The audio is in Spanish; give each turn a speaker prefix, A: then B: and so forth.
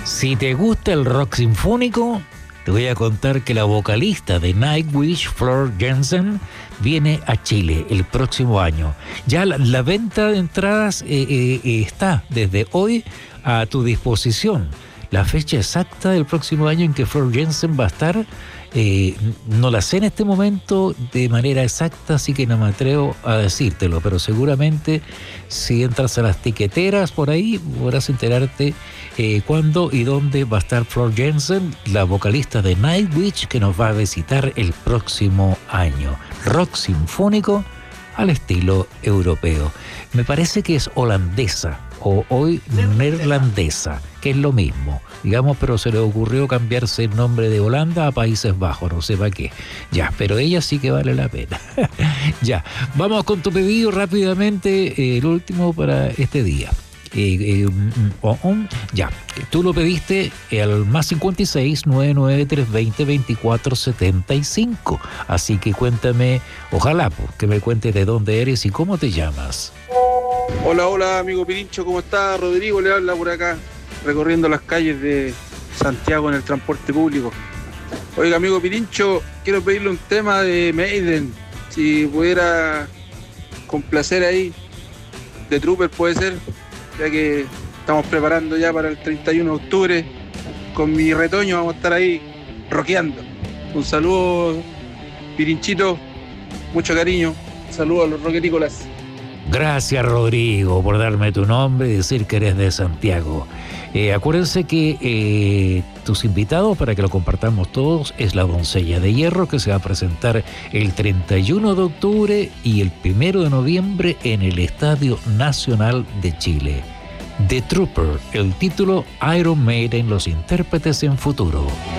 A: Si te gusta el rock sinfónico, te voy a contar que la vocalista de Nightwish, Floor Jansen, viene a Chile el próximo año. Ya la venta de entradas está desde hoy a tu disposición. La fecha exacta del próximo año en que Floor Jansen va a estar, no la sé en este momento de manera exacta, así que no me atrevo a decírtelo, pero seguramente si entras a las tiqueteras por ahí podrás enterarte cuándo y dónde va a estar Floor Jansen, la vocalista de Nightwish, que nos va a visitar el próximo año. Rock sinfónico al estilo europeo. Me parece que es holandesa o hoy neerlandesa, que es lo mismo, digamos, pero se le ocurrió cambiarse el nombre de Holanda a Países Bajos, no sé para qué. Ya, pero ella sí que vale la pena. Ya, vamos con tu pedido rápidamente, el último para este día. Ya, tú lo pediste al más 56 993 20 24 75. Así que cuéntame, ojalá que me cuentes de dónde eres y cómo te llamas.
B: Hola amigo Pirincho, ¿cómo está? Rodrigo le habla por acá, recorriendo las calles de Santiago en el transporte público. Oiga amigo Pirincho, quiero pedirle un tema de Maiden, si pudiera complacer ahí, de Trooper puede ser, ya que estamos preparando ya para el 31 de octubre, con mi retoño vamos a estar ahí rockeando. Un saludo Pirinchito, mucho cariño, saludos a los roquerícolas.
A: Gracias, Rodrigo, por darme tu nombre y decir que eres de Santiago. Acuérdense que tus invitados, para que lo compartamos todos, es la Doncella de Hierro, que se va a presentar el 31 de octubre y el 1 de noviembre en el Estadio Nacional de Chile. The Trooper, el título Iron Maiden, los intérpretes en futuro.